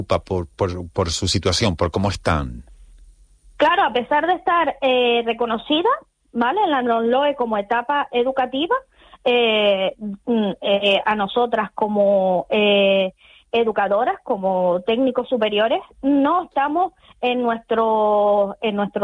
por su situación, por cómo están. Claro, a pesar de estar reconocida, ¿vale?, en la LOE como etapa educativa, a nosotras como educadoras, como técnicos superiores, no estamos en nuestro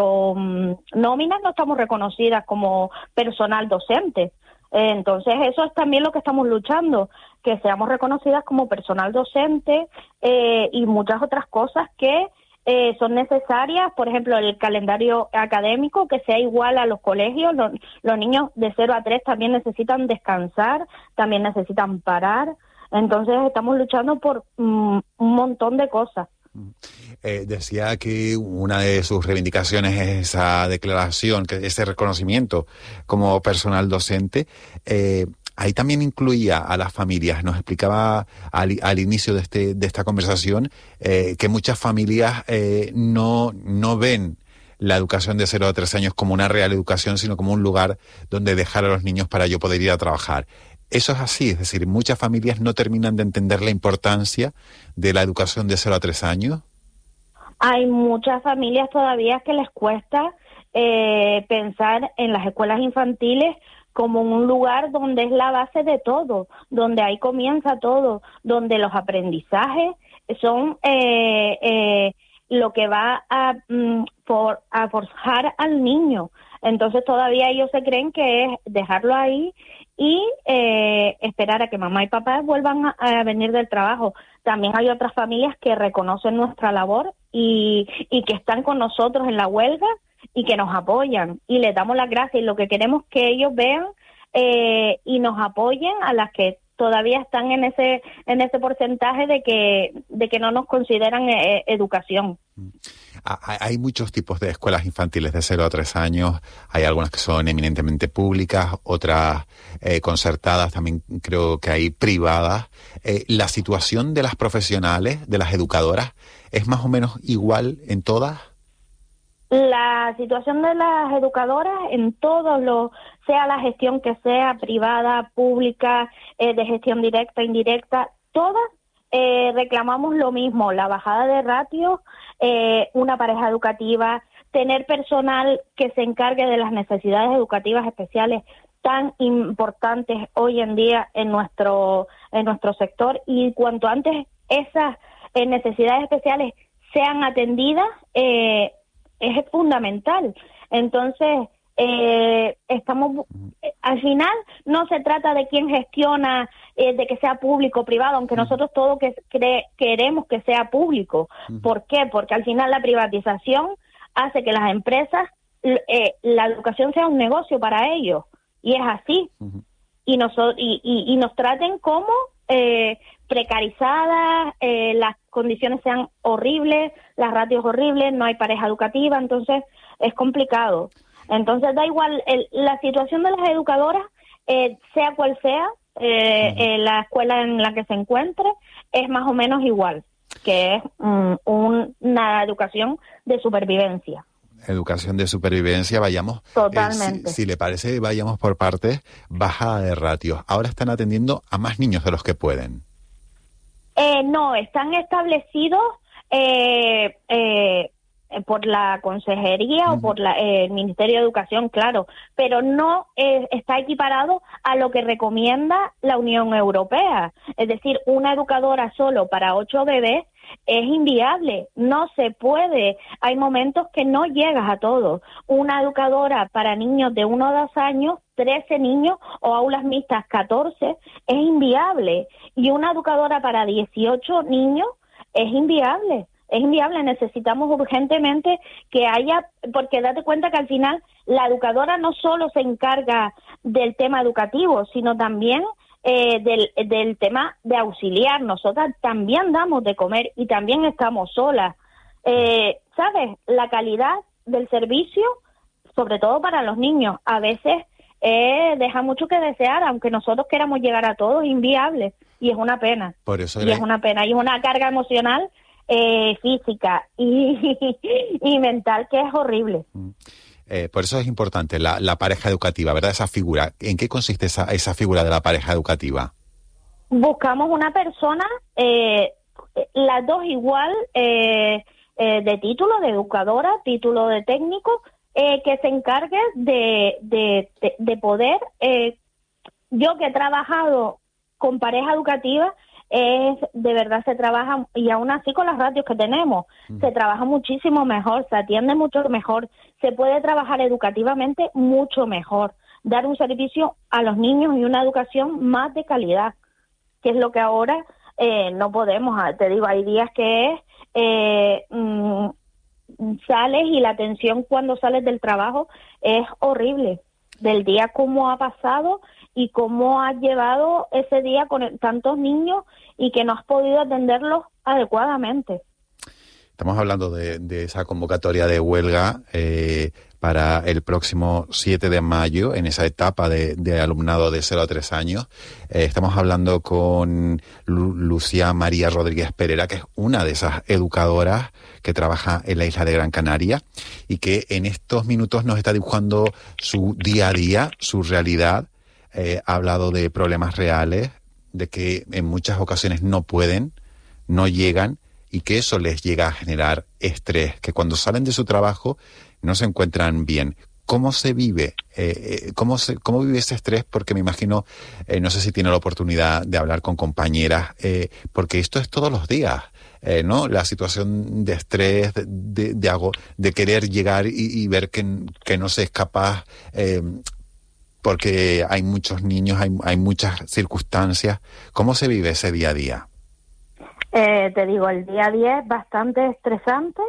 nómina, no estamos reconocidas como personal docente. Entonces eso es también lo que estamos luchando, que seamos reconocidas como personal docente y muchas otras cosas que son necesarias. Por ejemplo, el calendario académico, que sea igual a los colegios. Los niños de 0 a 3 también necesitan descansar, también necesitan parar. Entonces estamos luchando por un montón de cosas. Decía que una de sus reivindicaciones es esa declaración, ese reconocimiento como personal docente. Ahí también incluía a las familias. Nos explicaba al inicio de esta conversación que muchas familias no ven la educación de 0 a 3 años como una real educación, sino como un lugar donde dejar a los niños para yo poder ir a trabajar. Eso es así, es decir, muchas familias no terminan de entender la importancia de la educación de 0 a 3 años. Hay muchas familias todavía que les cuesta pensar en las escuelas infantiles como un lugar donde es la base de todo, donde ahí comienza todo, donde los aprendizajes son lo que va a forjar al niño. Entonces todavía ellos se creen que es dejarlo ahí y esperar a que mamá y papá vuelvan a venir del trabajo. También hay otras familias que reconocen nuestra labor y que están con nosotros en la huelga y que nos apoyan, y les damos las gracias, y lo que queremos es que ellos vean y nos apoyen a las que todavía están en ese porcentaje de que no nos consideran educación. Hay muchos tipos de escuelas infantiles de 0 a 3 años. Hay algunas que son eminentemente públicas, otras concertadas, también creo que hay privadas. ¿La situación de las profesionales, de las educadoras, es más o menos igual en todas? La situación de las educadoras en todos sea la gestión que sea, privada, pública, de gestión directa, indirecta, todas reclamamos lo mismo: la bajada de ratios, una pareja educativa, tener personal que se encargue de las necesidades educativas especiales tan importantes hoy en día en nuestro sector, y cuanto antes esas necesidades especiales sean atendidas, es fundamental. Entonces, estamos, al final no se trata de quién gestiona, de que sea público o privado, aunque nosotros todos queremos que sea público. ¿Por qué? Porque al final la privatización hace que las empresas, la educación sea un negocio para ellos, y es así. Y nos traten como precarizadas, las condiciones sean horribles, las ratios horribles, no hay pareja educativa, entonces es complicado. Entonces da igual la situación de las educadoras, sea cual sea la escuela en la que se encuentre, es más o menos igual, que es una educación de supervivencia. Educación de supervivencia, vayamos. Totalmente. Si le parece, vayamos por partes. Bajada de ratios. Ahora están atendiendo a más niños de los que pueden. No, están establecidos por la consejería o por el Ministerio de Educación, claro, pero no está equiparado a lo que recomienda la Unión Europea. Es decir, una educadora solo para 8 bebés es inviable, no se puede. Hay momentos que no llegas a todo. Una educadora para niños de 1 a 2 años, 13 niños, o aulas mixtas 14, es inviable. Y una educadora para 18 niños es inviable. Es inviable, necesitamos urgentemente que haya, porque date cuenta que al final la educadora no solo se encarga del tema educativo, sino también del tema de auxiliar. Nosotras también damos de comer y también estamos solas. ¿Sabes? La calidad del servicio, sobre todo para los niños, a veces deja mucho que desear, aunque nosotros queramos llegar a todos, es inviable, y es una pena. Por eso y es una pena, y es una carga emocional, física y mental, que es horrible. Por eso es importante la pareja educativa, ¿verdad? Esa figura. ¿En qué consiste esa figura de la pareja educativa? Buscamos una persona las dos igual, de título de educadora, título de técnico, que se encargue de poder, yo que he trabajado con pareja educativa, de verdad se trabaja, y aún así con las ratios que tenemos, se trabaja muchísimo mejor, se atiende mucho mejor, se puede trabajar educativamente mucho mejor, dar un servicio a los niños y una educación más de calidad, que es lo que ahora no podemos. Te digo, hay días que sales y la tensión cuando sales del trabajo es horrible, del día cómo ha pasado y cómo has llevado ese día con tantos niños y que no has podido atenderlos adecuadamente. Estamos hablando de esa convocatoria de huelga para el próximo 7 de mayo, en esa etapa de alumnado de 0 a 3 años. Estamos hablando con Lucía María Rodríguez Pereira, que es una de esas educadoras que trabaja en la isla de Gran Canaria y que en estos minutos nos está dibujando su día a día, su realidad. Ha hablado de problemas reales, de que en muchas ocasiones no pueden, no llegan, y que eso les llega a generar estrés, que cuando salen de su trabajo no se encuentran bien. ¿Cómo se vive? ¿Cómo vive ese estrés? Porque me imagino, no sé si tiene la oportunidad de hablar con compañeras, porque esto es todos los días, ¿no? La situación de estrés, de querer llegar y ver que no se es capaz, porque hay muchos niños, hay muchas circunstancias. ¿Cómo se vive ese día a día? Te digo, el día a día es bastante estresante.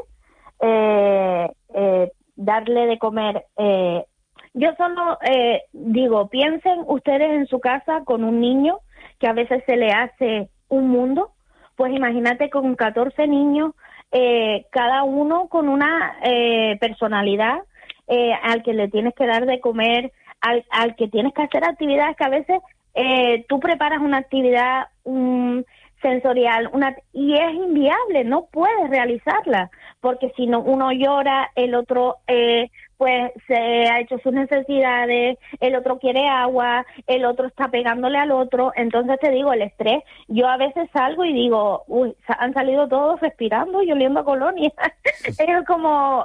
Darle de comer. Yo solo digo, piensen ustedes en su casa con un niño que a veces se le hace un mundo. Pues imagínate con 14 niños, cada uno con una personalidad, al que le tienes que dar de comer, al que tienes que hacer actividades que a veces tú preparas una actividad sensorial, y es inviable, no puedes realizarla, porque si no, uno llora, el otro pues se ha hecho sus necesidades, el otro quiere agua, el otro está pegándole al otro. Entonces te digo, el estrés, yo a veces salgo y digo, uy, han salido todos respirando y oliendo a colonia. Es como,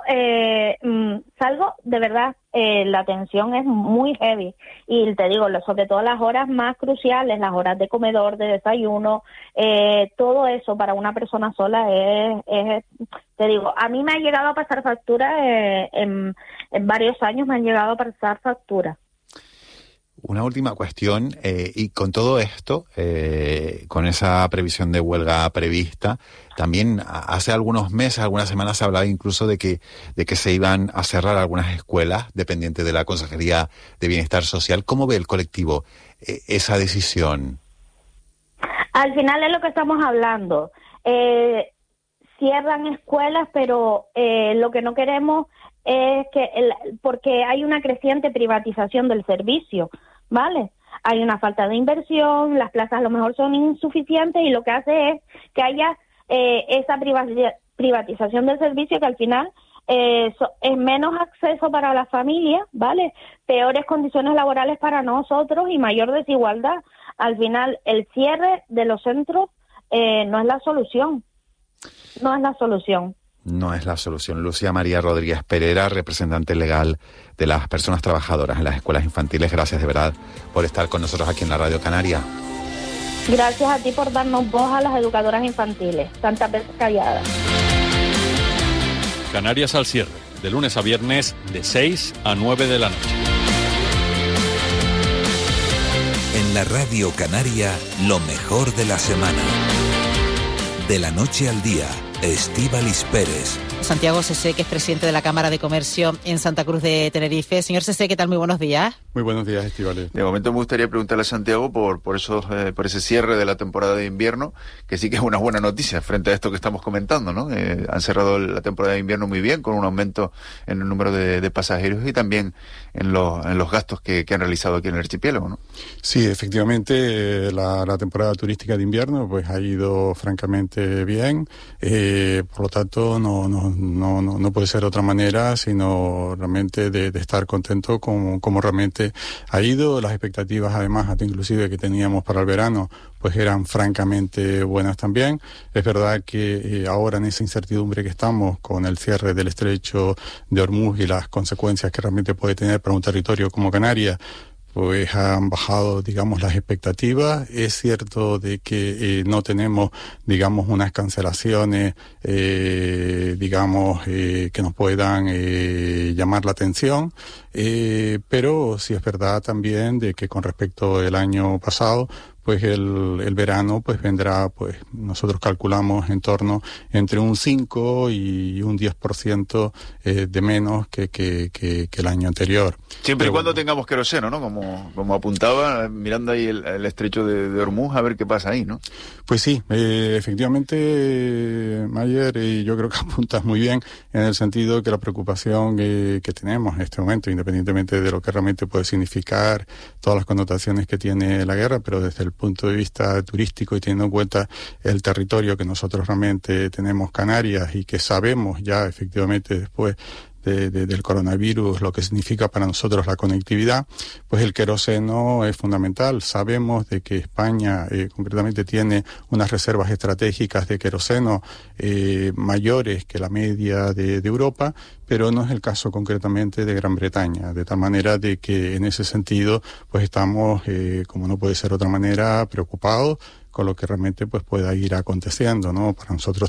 salgo, de verdad, la tensión es muy heavy, y te digo, sobre todo las horas más cruciales, las horas de comedor, de desayuno, todo eso para una persona sola es te digo, a mí me ha llegado a pasar factura, en varios años me han llegado a pasar factura. Una última cuestión, y con todo esto, con esa previsión de huelga prevista, también hace algunos meses, algunas semanas se hablaba incluso de que se iban a cerrar algunas escuelas dependientes de la Consejería de Bienestar Social. ¿Cómo ve el colectivo esa decisión? Al final es lo que estamos hablando. Cierran escuelas, pero lo que no queremos es que, porque hay una creciente privatización del servicio, ¿vale? Hay una falta de inversión, las plazas a lo mejor son insuficientes, y lo que hace es que haya esa privatización del servicio, que al final es menos acceso para la familia, ¿vale? Peores condiciones laborales para nosotros y mayor desigualdad. Al final, el cierre de los centros no es la solución. No es la solución. No es la solución. Lucía María Rodríguez Pereira, representante legal de las personas trabajadoras en las escuelas infantiles, gracias de verdad por estar con nosotros aquí en la Radio Canaria. Gracias a ti por darnos voz a las educadoras infantiles, tantas veces calladas. Canarias al cierre, de lunes a viernes, de 6 a 9 de la noche. En la Radio Canaria, lo mejor de la semana. De la noche al día, Estíbaliz Pérez. Santiago Sesé, que es presidente de la Cámara de Comercio en Santa Cruz de Tenerife. Señor Sesé, ¿qué tal? Muy buenos días. Muy buenos días, Estíbaliz. De momento me gustaría preguntarle a Santiago por ese cierre de la temporada de invierno, que sí que es una buena noticia frente a esto que estamos comentando, ¿no? Han cerrado la temporada de invierno muy bien, con un aumento en el número de pasajeros y también en los gastos que han realizado aquí en el archipiélago, ¿no? Sí, efectivamente, la temporada turística de invierno pues ha ido francamente bien. Por lo tanto, no puede ser de otra manera, sino realmente de estar contento como realmente ha ido. Las expectativas, además, hasta inclusive que teníamos para el verano, pues eran francamente buenas también. Es verdad que ahora en esa incertidumbre que estamos con el cierre del estrecho de Hormuz y las consecuencias que realmente puede tener para un territorio como Canarias, pues han bajado, digamos, las expectativas. Es cierto de que no tenemos, digamos, unas cancelaciones, que nos puedan llamar la atención, pero sí es verdad también de que con respecto al año pasado, pues el verano pues vendrá, pues nosotros calculamos en torno entre un 5 y un 10% de menos que el año anterior. Siempre y cuando tengamos queroseno, ¿no? Como apuntaba, mirando ahí el estrecho de Hormuz, a ver qué pasa ahí, ¿no? Pues sí, efectivamente, Mayer, yo creo que apuntas muy bien en el sentido que la preocupación que tenemos en este momento, independientemente de lo que realmente puede significar todas las connotaciones que tiene la guerra, pero desde el punto de vista turístico y teniendo en cuenta el territorio que nosotros realmente tenemos, Canarias, y que sabemos ya efectivamente después del coronavirus lo que significa para nosotros la conectividad, pues el queroseno es fundamental. Sabemos de que España concretamente tiene unas reservas estratégicas de queroseno mayores que la media de Europa, pero no es el caso concretamente de Gran Bretaña, de tal manera de que en ese sentido pues estamos, como no puede ser de otra manera, preocupados con lo que realmente pues pueda ir aconteciendo, ¿no? Para nosotros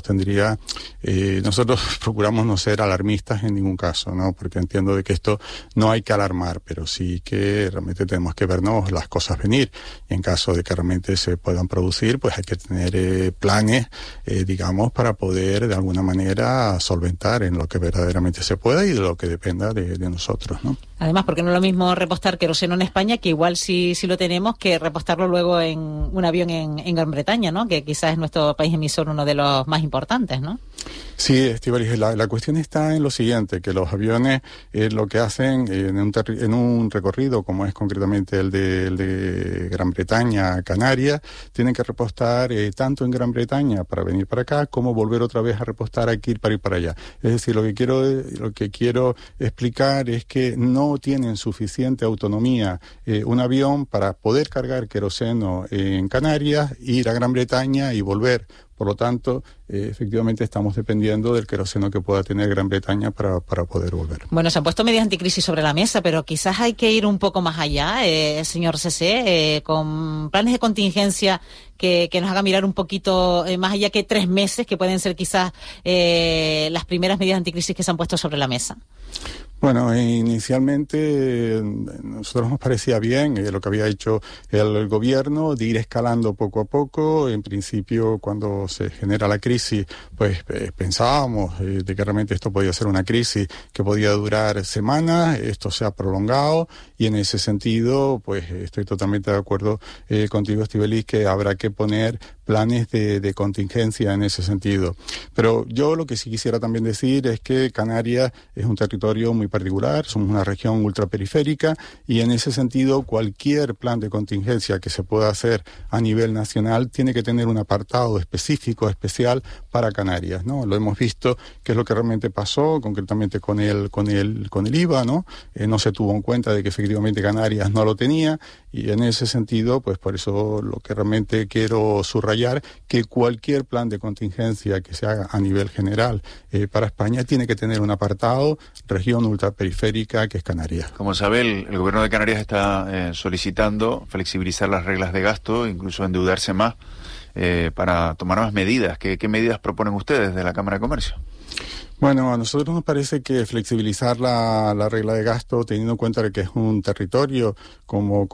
nosotros procuramos no ser alarmistas en ningún caso, ¿no? Porque entiendo de que esto no hay que alarmar, pero sí que realmente tenemos que vernos las cosas venir. Y en caso de que realmente se puedan producir, pues hay que tener planes, digamos, para poder de alguna manera solventar en lo que verdaderamente se pueda y de lo que dependa de nosotros, ¿no? Además, porque no es lo mismo repostar queroseno en España, que igual sí lo tenemos, que repostarlo luego en un avión en Gran Bretaña, ¿no? Que quizás es nuestro país emisor uno de los más importantes, ¿no? Sí, Estíbaliz, la cuestión está en lo siguiente, que los aviones lo que hacen en un recorrido, como es concretamente el de Gran Bretaña a Canarias, tienen que repostar tanto en Gran Bretaña para venir para acá, como volver otra vez a repostar aquí para ir para allá. Es decir, lo que quiero explicar es que no tienen suficiente autonomía un avión para poder cargar queroseno en Canarias, ir a Gran Bretaña y volver. Por lo tanto, efectivamente estamos dependiendo del queroseno que pueda tener Gran Bretaña para poder volver. Bueno, se han puesto medidas anticrisis sobre la mesa, pero quizás hay que ir un poco más allá, señor CC, con planes de contingencia que nos haga mirar un poquito más allá que 3 meses, que pueden ser quizás las primeras medidas anticrisis que se han puesto sobre la mesa. Bueno, inicialmente nosotros nos parecía bien lo que había hecho el gobierno de ir escalando poco a poco. En principio, cuando se genera la crisis, pues pensábamos de que realmente esto podía ser una crisis que podía durar semanas. Esto se ha prolongado y en ese sentido, pues estoy totalmente de acuerdo contigo, Estíbaliz, que habrá que poner planes de contingencia en ese sentido. Pero yo lo que sí quisiera también decir es que Canarias es un territorio muy particular, somos una región ultraperiférica y en ese sentido cualquier plan de contingencia que se pueda hacer a nivel nacional tiene que tener un apartado específico, especial para Canarias, ¿no? Lo hemos visto, que es lo que realmente pasó concretamente con el IVA, ¿no? No se tuvo en cuenta de que efectivamente Canarias no lo tenía y en ese sentido, pues por eso lo que realmente quiero subrayar, que cualquier plan de contingencia que se haga a nivel general para España tiene que tener un apartado región ultraperiférica que es Canarias. Como sabe, el gobierno de Canarias está solicitando flexibilizar las reglas de gasto, incluso endeudarse más para tomar más medidas. ¿Qué medidas proponen ustedes de la Cámara de Comercio? Bueno, a nosotros nos parece que flexibilizar la regla de gasto, teniendo en cuenta que es un territorio como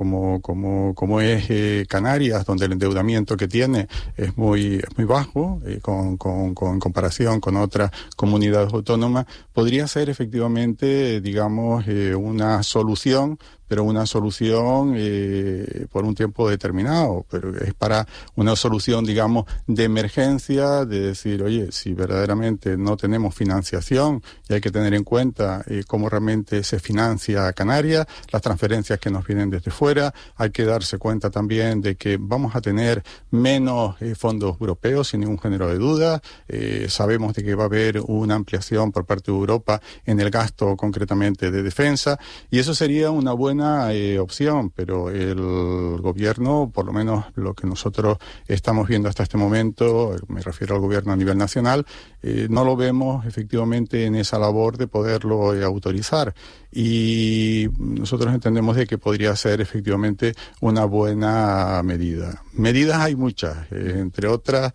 es Canarias, donde el endeudamiento que tiene es muy bajo en comparación con otras comunidades autónomas, podría ser efectivamente, digamos, una solución pero una solución por un tiempo determinado, pero es para una solución, digamos, de emergencia, de decir, oye, si verdaderamente no tenemos financiación, y hay que tener en cuenta cómo realmente se financia Canarias, las transferencias que nos vienen desde fuera, hay que darse cuenta también de que vamos a tener menos fondos europeos, sin ningún género de duda. Sabemos de que va a haber una ampliación por parte de Europa en el gasto concretamente de defensa, y eso sería una buena opción, pero el gobierno, por lo menos lo que nosotros estamos viendo hasta este momento, me refiero al gobierno a nivel nacional, no lo vemos efectivamente en esa labor de poderlo autorizar, y nosotros entendemos de que podría ser efectivamente una buena medida. Medidas hay muchas, entre otras,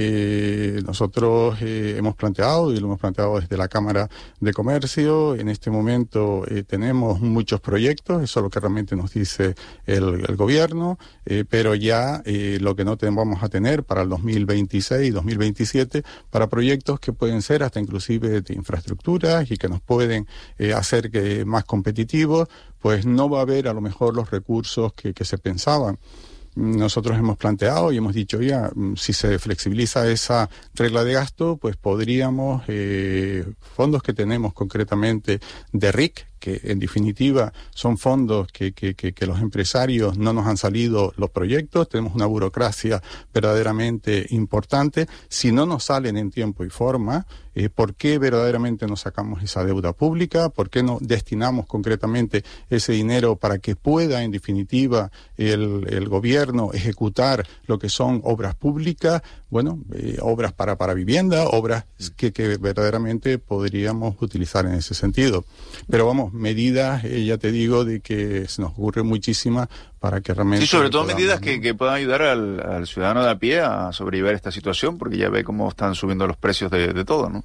nosotros hemos planteado, y lo hemos planteado desde la Cámara de Comercio, en este momento tenemos muchos proyectos, eso es lo que realmente nos dice el gobierno, pero ya lo que no vamos a tener para el 2026, 2027, para proyectos que pueden ser hasta inclusive de infraestructuras y que nos pueden hacer que más competitivos, pues no va a haber a lo mejor los recursos que se pensaban. Nosotros hemos planteado y hemos dicho ya, si se flexibiliza esa regla de gasto, pues podríamos, fondos que tenemos concretamente de RIC, que en definitiva son fondos que los empresarios no nos han salido los proyectos, tenemos una burocracia verdaderamente importante, si no nos salen en tiempo y forma, ¿por qué verdaderamente no sacamos esa deuda pública? ¿Por qué no destinamos concretamente ese dinero para que pueda en definitiva el gobierno ejecutar lo que son obras públicas? Bueno, obras para vivienda, obras que verdaderamente podríamos utilizar en ese sentido. Pero vamos, medidas, ya te digo, de que se nos ocurre muchísimas para que realmente... Sí, sobre todo medidas que puedan ayudar al ciudadano de a pie a sobrevivir esta situación, porque ya ve cómo están subiendo los precios de todo, ¿no?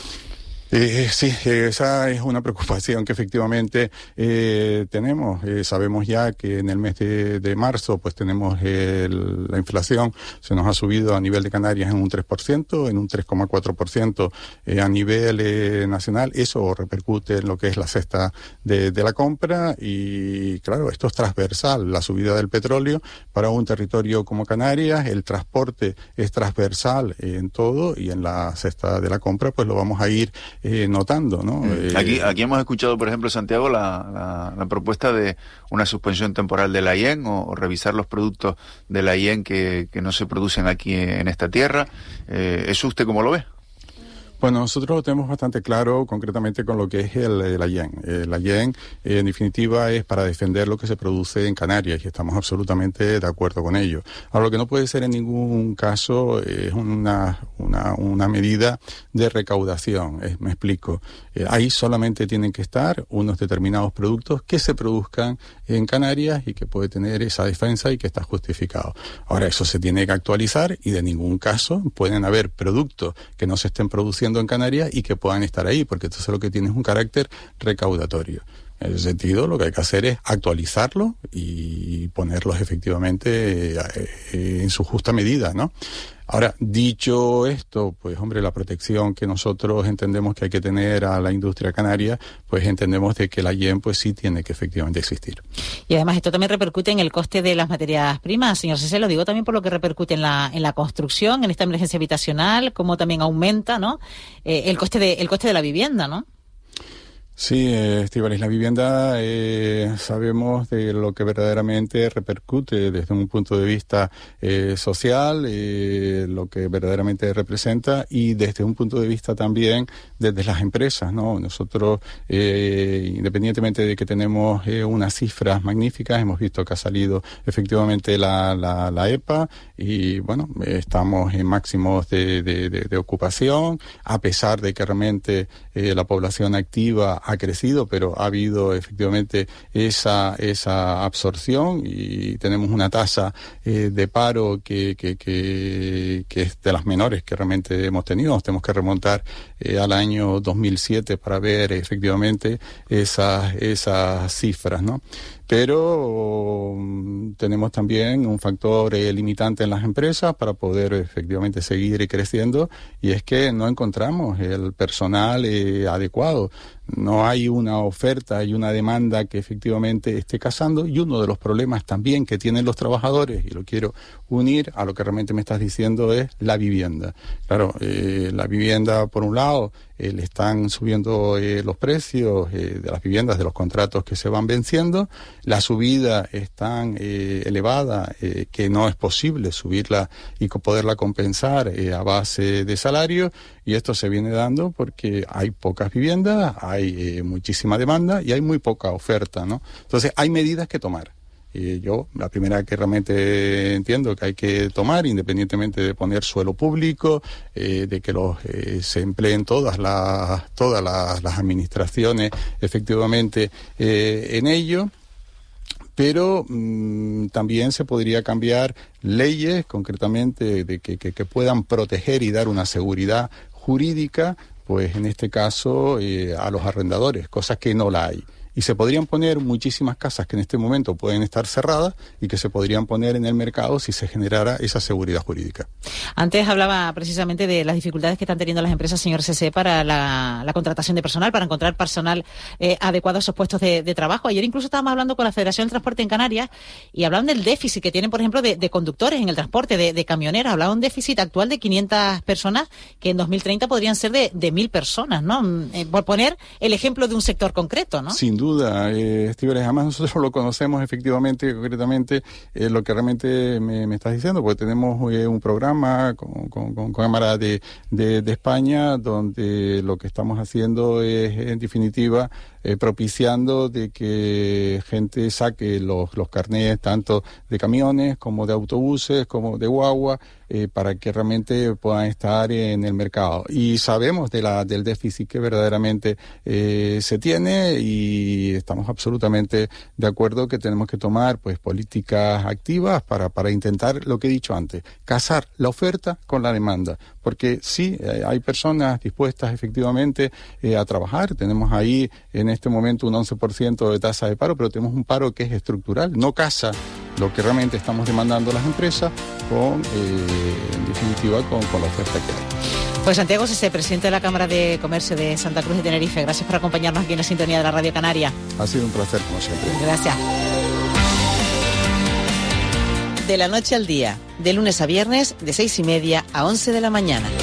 Sí, esa es una preocupación que efectivamente tenemos. Sabemos ya que en el mes de marzo pues tenemos la inflación, se nos ha subido a nivel de Canarias en un 3%, en un 3,4% a nivel nacional. Eso repercute en lo que es la cesta de la compra y claro, esto es transversal, la subida del petróleo para un territorio como Canarias, el transporte es transversal en todo y en la cesta de la compra pues lo vamos a ir notando, ¿no? Aquí hemos escuchado, por ejemplo, Santiago, la propuesta de una suspensión temporal de la IEN o revisar los productos de la IEN que no se producen aquí en esta tierra. ¿Eso usted cómo lo ve? Bueno, nosotros lo tenemos bastante claro concretamente con lo que es la IEN. La IEN, en definitiva, es para defender lo que se produce en Canarias y estamos absolutamente de acuerdo con ello. Ahora, lo que no puede ser en ningún caso es una medida de recaudación. Me explico. Ahí solamente tienen que estar unos determinados productos que se produzcan en Canarias y que puede tener esa defensa y que está justificado. Ahora, eso se tiene que actualizar y de ningún caso pueden haber productos que no se estén produciendo en Canarias y que puedan estar ahí, porque entonces lo que tiene es un carácter recaudatorio. En ese sentido, lo que hay que hacer es actualizarlo y ponerlos efectivamente en su justa medida, ¿no? Ahora, dicho esto, pues hombre, la protección que nosotros entendemos que hay que tener a la industria canaria, pues entendemos de que la IEN pues sí tiene que efectivamente existir. Y además esto también repercute en el coste de las materias primas, señor Cesé, lo digo también por lo que repercute en la construcción, en esta emergencia habitacional, como también aumenta, ¿no? El coste de la vivienda, ¿no? Sí, Estíbaliz, la vivienda sabemos de lo que verdaderamente repercute desde un punto de vista social, lo que verdaderamente representa y desde un punto de vista también desde las empresas, ¿no? Nosotros, independientemente de que tenemos unas cifras magníficas, hemos visto que ha salido efectivamente la EPA y bueno, estamos en máximos de ocupación, a pesar de que realmente la población activa ha crecido, pero ha habido efectivamente esa absorción y tenemos una tasa de paro que es de las menores que realmente hemos tenido. Nos tenemos que remontar al año 2007 para ver efectivamente esas cifras, ¿no? Pero tenemos también un factor limitante en las empresas para poder efectivamente seguir creciendo, y es que no encontramos el personal adecuado. No hay una oferta y una demanda que efectivamente esté casando, y uno de los problemas también que tienen los trabajadores, y lo quiero unir a lo que realmente me estás diciendo, es la vivienda. Claro, la vivienda, por un lado, le están subiendo los precios de las viviendas, de los contratos que se van venciendo. La subida es tan elevada que no es posible subirla y poderla compensar a base de salario, y esto se viene dando porque hay pocas viviendas, hay muchísima demanda y hay muy poca oferta, ¿no? Entonces hay medidas que tomar. Yo, la primera que realmente entiendo que hay que tomar, independientemente de poner suelo público, de que se empleen todas las administraciones efectivamente en ello, pero también se podría cambiar leyes concretamente de que puedan proteger y dar una seguridad jurídica, pues en este caso a los arrendadores, cosas que no la hay. Y se podrían poner muchísimas casas que en este momento pueden estar cerradas y que se podrían poner en el mercado si se generara esa seguridad jurídica. Antes hablaba precisamente de las dificultades que están teniendo las empresas, señor CC, para la contratación de personal, para encontrar personal adecuado a esos puestos de trabajo. Ayer incluso estábamos hablando con la Federación del Transporte en Canarias y hablaban del déficit que tienen, por ejemplo, de conductores en el transporte, de camioneros. Hablaba de un déficit actual de 500 personas que en 2030 podrían ser de 1.000 personas, ¿no? Por poner el ejemplo de un sector concreto, ¿no? Sin duda, Estíbaliz, además nosotros lo conocemos efectivamente, concretamente, lo que realmente me estás diciendo, porque tenemos un programa con Cámara de España, donde lo que estamos haciendo es, en definitiva, propiciando de que gente saque los carnets tanto de camiones como de autobuses, como de guagua, para que realmente puedan estar en el mercado. Y sabemos del déficit que verdaderamente se tiene, y estamos absolutamente de acuerdo que tenemos que tomar pues políticas activas para intentar lo que he dicho antes, casar la oferta con la demanda, porque sí, hay personas dispuestas efectivamente a trabajar. Tenemos ahí en este momento un 11% de tasa de paro, pero tenemos un paro que es estructural, no casa lo que realmente estamos demandando las empresas en definitiva con la oferta que hay. Pues Santiago CC, presidente de la Cámara de Comercio de Santa Cruz de Tenerife, gracias por acompañarnos aquí en la sintonía de la Radio Canaria. Ha sido un placer, como siempre. Gracias. De la noche al día, de lunes a viernes, de 6:30 a 11 de la mañana.